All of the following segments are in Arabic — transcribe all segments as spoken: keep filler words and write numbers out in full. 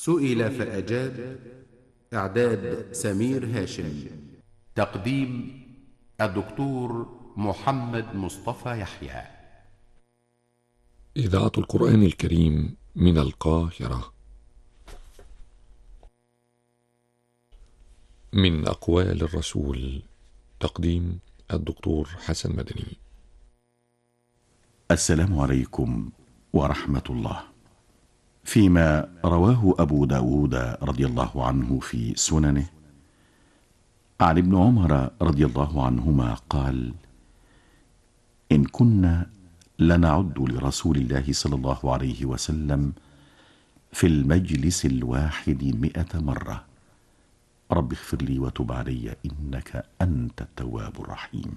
سئل فأجاب. إعداد سمير هاشم. تقديم الدكتور محمد مصطفى يحيى. إذاعة القرآن الكريم من القاهرة. من أقوال الرسول. تقديم الدكتور حسن مدني. السلام عليكم ورحمة الله. فيما رواه أبو داود رضي الله عنه في سننه عن ابن عمر رضي الله عنهما قال: إن كنا لنعد لرسول الله صلى الله عليه وسلم في المجلس الواحد مئة مرة: رب اغفر لي وتب علي إنك أنت التواب الرحيم.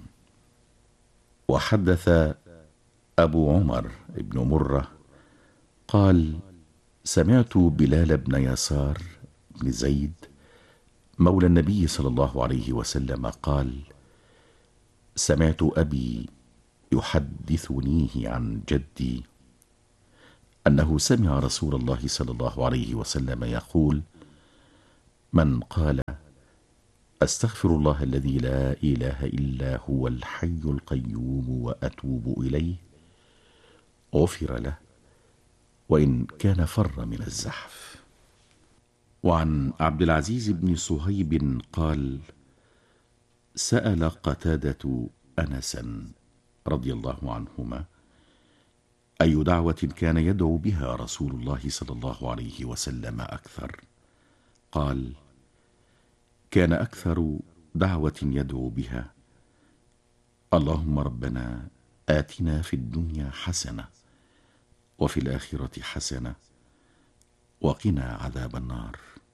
وحدث أبو عمر ابن مرة قال: سمعت بلال بن يسار بن زيد مولى النبي صلى الله عليه وسلم قال: سمعت أبي يحدثنيه عن جدي أنه سمع رسول الله صلى الله عليه وسلم يقول: من قال أستغفر الله الذي لا إله إلا هو الحي القيوم وأتوب إليه غفر له وإن كان فر من الزحف. وعن عبد العزيز بن صهيب قال: سأل قتادة أنسا رضي الله عنهما أي دعوة كان يدعو بها رسول الله صلى الله عليه وسلم أكثر؟ قال: كان أكثر دعوة يدعو بها: اللهم ربنا آتنا في الدنيا حسنة وفي الآخرة حسنة وقنا عذاب النار.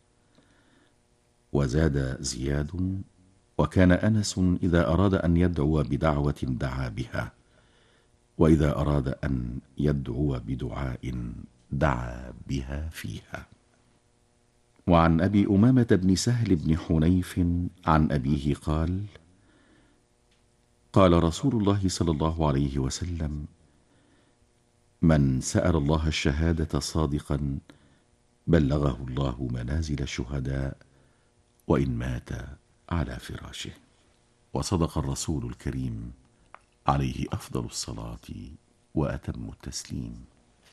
وزاد زياد: وكان أنس إذا أراد أن يدعو بدعوة دعا بها، وإذا أراد أن يدعو بدعاء دعا بها فيها. وعن أبي أمامة بن سهل بن حنيف عن أبيه قال: قال رسول الله صلى الله عليه وسلم: من سأل الله الشهادة صادقا بلغه الله منازل الشهداء وإن مات على فراشه. وصدق الرسول الكريم عليه أفضل الصلاة وأتم التسليم.